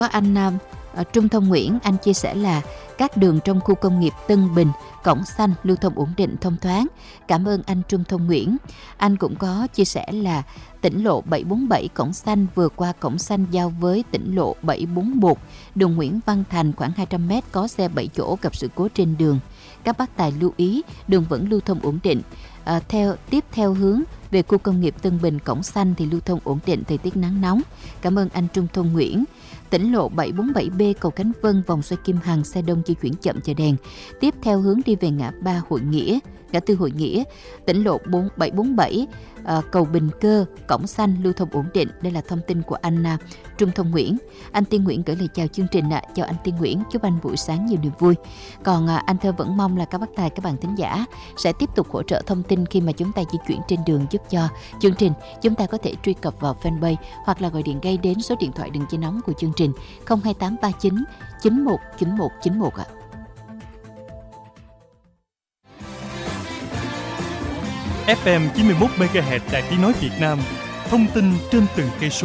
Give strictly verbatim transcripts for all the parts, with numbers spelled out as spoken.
Có anh uh, Trung Thông Nguyễn, anh chia sẻ là các đường trong khu công nghiệp Tân Bình, Cổng Xanh lưu thông ổn định thông thoáng. Cảm ơn anh Trung Thông Nguyễn. Anh cũng có chia sẻ là tỉnh lộ bảy bốn bảy Cổng Xanh vừa qua Cổng Xanh giao với tỉnh lộ bảy bốn một, đường Nguyễn Văn Thành khoảng hai trăm mét có xe bảy chỗ gặp sự cố trên đường. Các bác tài lưu ý đường vẫn lưu thông ổn định. À, theo tiếp theo hướng về khu công nghiệp Tân Bình, Cổng Xanh thì lưu thông ổn định, thời tiết nắng nóng. Cảm ơn anh Trung Thông Nguyễn. Tỉnh lộ bảy bốn bảy B cầu Khánh Vân vòng xoay Kim Hằng xe đông di chuyển chậm chờ đèn. Tiếp theo hướng đi về ngã ba Hội Nghĩa, ngã tư Hội Nghĩa. Tỉnh lộ bảy bốn bảy à, cầu Bình Cơ, Cổng Xanh lưu thông ổn định. Đây là thông tin của anh à, Trung Thông Nguyễn. Anh Tiên Nguyễn gửi lời chào chương trình ạ. À. Chào anh Tiên Nguyễn, chúc anh buổi sáng nhiều niềm vui. Còn à, anh Thơ vẫn mong là các bác tài, các bạn thính giả sẽ tiếp tục hỗ trợ thông tin khi mà chúng ta di chuyển trên đường, giúp cho chương trình. Chúng ta có thể truy cập vào fanpage hoặc là gọi điện ngay đến số điện thoại đường dây nóng của chương trình không hai tám ba chín chín một chín một chín một ạ. ép em chín mươi mốt mê ga héc Đài Tiếng nói Việt Nam, thông tin trên từng cây số.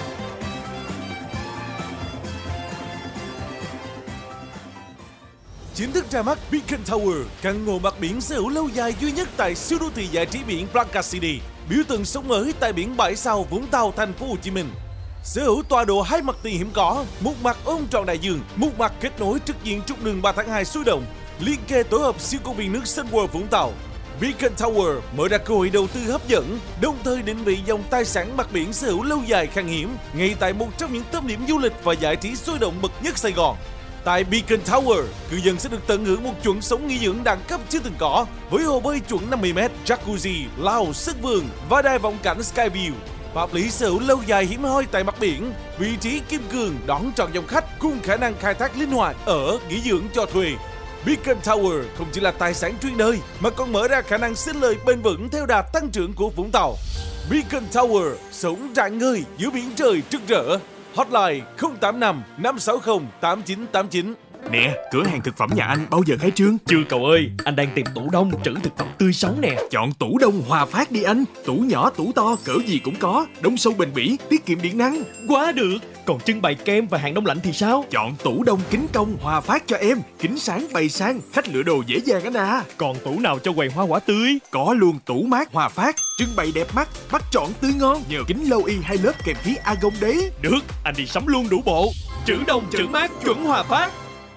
Chính thức ra mắt Beacon Tower, căn hộ mặt biển sở hữu lâu dài duy nhất tại siêu đô thị giải trí biển Playa City, biểu tượng sống mới tại biển bãi sau Vũng Tàu, thành phố Hồ Chí Minh. Sở hữu tọa độ hai mặt tiền hiểm có, một mặt ôm trọn đại dương, một mặt kết nối trực diện trục đường ba tháng hai sôi động, liên kề tổ hợp siêu công viên nước Sun World Vũng Tàu. Beacon Tower mở ra cơ hội đầu tư hấp dẫn, đồng thời định vị dòng tài sản mặt biển sở hữu lâu dài khan hiếm, ngay tại một trong những tâm điểm du lịch và giải trí sôi động bậc nhất Sài Gòn. Tại Beacon Tower, cư dân sẽ được tận hưởng một chuẩn sống nghỉ dưỡng đẳng cấp chưa từng có, với hồ bơi chuẩn năm mươi mét, jacuzzi, lao, sân vườn và đài vọng cảnh Skyview. Pháp lý sở hữu lâu dài hiếm hoi tại mặt biển, vị trí kim cương đón trọn dòng khách cùng khả năng khai thác linh hoạt ở nghỉ dưỡng cho thuê. Beacon Tower không chỉ là tài sản chuyên đời mà còn mở ra khả năng sinh lời bền vững theo đà tăng trưởng của Vũng Tàu. Beacon Tower sống rạng ngời giữa biển trời rực rỡ. Hotline không tám năm năm sáu không tám chín tám chín. Nè, cửa hàng thực phẩm nhà anh bao giờ khai trương? Chưa cậu ơi, anh đang tìm tủ đông trữ thực phẩm tươi sống nè. Chọn tủ đông Hòa Phát đi anh. Tủ nhỏ, tủ to, cỡ gì cũng có. Đông sâu bền bỉ, tiết kiệm điện năng. Quá được. Còn trưng bày kem và hàng đông lạnh thì sao? Chọn tủ đông kính công Hòa Phát cho em. Kính sáng bày sang, khách lựa đồ dễ dàng anh à. Còn tủ nào cho quầy hoa quả tươi? Có luôn tủ mát Hòa Phát. Trưng bày đẹp mắt, bắt chọn tươi ngon. Nhờ kính lâu y hai lớp kèm khí argon đấy. Được, anh đi sắm luôn đủ bộ. Trữ đông trữ mát chuẩn Hòa Phát.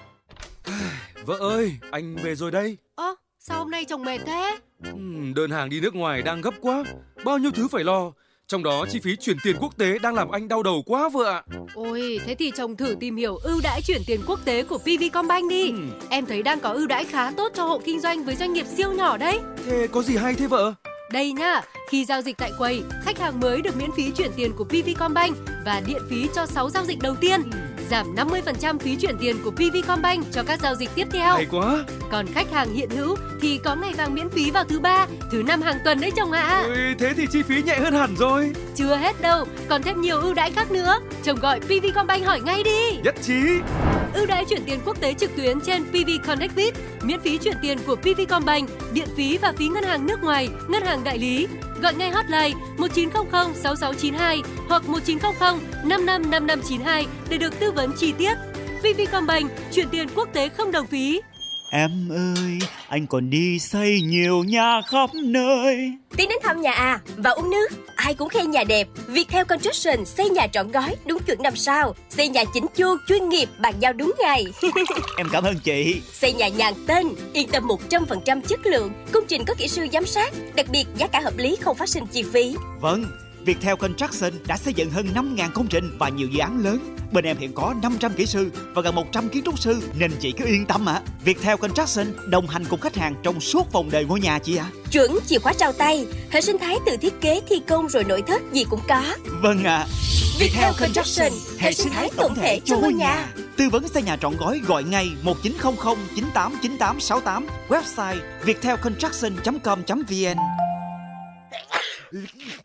Vợ ơi, anh về rồi đây. Ơ, sao hôm nay chồng mệt thế? Uhm, đơn hàng đi nước ngoài đang gấp quá, bao nhiêu thứ phải lo. Trong đó chi phí chuyển tiền quốc tế đang làm anh đau đầu quá vợ ạ. Ôi, thế thì chồng thử tìm hiểu ưu đãi chuyển tiền quốc tế của pê vê Combank đi. ừ. Em thấy đang có ưu đãi khá tốt cho hộ kinh doanh với doanh nghiệp siêu nhỏ đấy. Thế có gì hay thế vợ? Đây nhá, khi giao dịch tại quầy, khách hàng mới được miễn phí chuyển tiền của pê vê Combank và điện phí cho sáu giao dịch đầu tiên. Giảm năm mươi phần trăm phí chuyển tiền của pê vê Combank cho các giao dịch tiếp theo. Hay quá. Còn khách hàng hiện hữu thì có ngày vàng miễn phí vào thứ ba, thứ năm hàng tuần đấy chồng ạ. À. Ôi, thế thì chi phí nhẹ hơn hẳn rồi. Chưa hết đâu, còn thêm nhiều ưu đãi khác nữa. Chồng gọi pê vê Combank hỏi ngay đi. Nhất trí. Ưu đãi chuyển tiền quốc tế trực tuyến trên pê vê Connect Biz, miễn phí chuyển tiền của pê vê Combank, điện phí và phí ngân hàng nước ngoài, ngân hàng đại lý. Gọi ngay hotline một chín không không sáu sáu chín hai hoặc một chín không không năm năm năm năm chín hai để được tư vấn chi tiết. pê vê Combank, chuyển tiền quốc tế không đồng phí. Em ơi, anh còn đi xây nhiều nhà khắp nơi. Tiến đến thăm nhà à và uống nước. Ai cũng khen nhà đẹp. Viettel Construction xây nhà trọn gói đúng chuẩn năm sao. Xây nhà chỉnh chu, chuyên nghiệp, bàn giao đúng ngày. Em cảm ơn chị. Xây nhà nhàn tên, yên tâm một trăm phần trăm chất lượng. Công trình có kỹ sư giám sát. Đặc biệt giá cả hợp lý, không phát sinh chi phí. Vâng, Viettel Construction đã xây dựng hơn năm nghìn công trình và nhiều dự án lớn. Bên em hiện có năm trăm kỹ sư và gần một trăm kiến trúc sư, nên chị cứ yên tâm ạ. À. Viettel Construction đồng hành cùng khách hàng trong suốt vòng đời ngôi nhà chị ạ. À. Chuẩn chìa khóa trao tay, hệ sinh thái từ thiết kế, thi công rồi nội thất gì cũng có. Vâng ạ. À. Viettel Construction, hệ sinh thái tổng thể cho ngôi nhà. Tư vấn xây nhà trọn gói gọi ngay một chín không không chín tám chín tám sáu tám. Website viettel construction chấm com chấm vn.